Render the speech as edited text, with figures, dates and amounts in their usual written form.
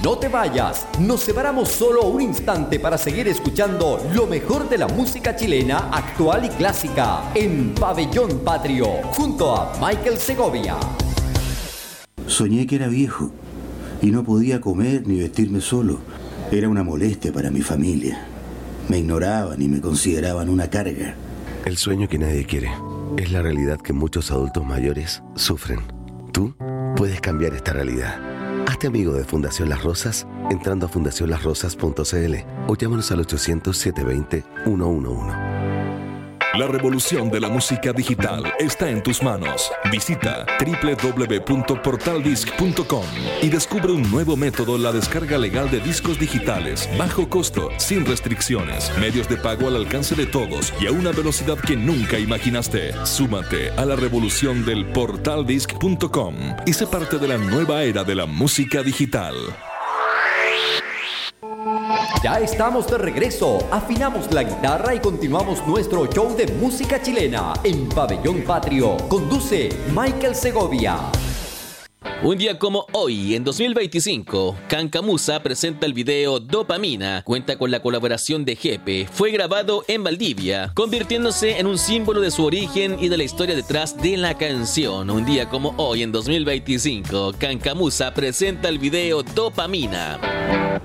No te vayas, nos separamos solo un instante para seguir escuchando lo mejor de la música chilena actual y clásica en Pabellón Patrio, junto a Michael Segovia. Soñé que era viejo y no podía comer ni vestirme solo. Era una molestia para mi familia. Me ignoraban y me consideraban una carga. El sueño que nadie quiere es la realidad que muchos adultos mayores sufren. Tú puedes cambiar esta realidad. Hazte amigo de Fundación Las Rosas entrando a fundacionlasrosas.cl o llámanos al 800-720-111. La revolución de la música digital está en tus manos. Visita www.portaldisc.com y descubre un nuevo método, la descarga legal de discos digitales, bajo costo, sin restricciones, medios de pago al alcance de todos y a una velocidad que nunca imaginaste. Súmate a la revolución del portaldisc.com y sé parte de la nueva era de la música digital. Ya estamos de regreso, afinamos la guitarra y continuamos nuestro show de música chilena en Pabellón Patrio. Conduce Michael Segovia. Un día como hoy, en 2025, Cancamusa presenta el video Dopamina. Cuenta con la colaboración de Jepe. Fue grabado en Valdivia, convirtiéndose en un símbolo de su origen y de la historia detrás de la canción. Un día como hoy, en 2025, Cancamusa presenta el video Dopamina.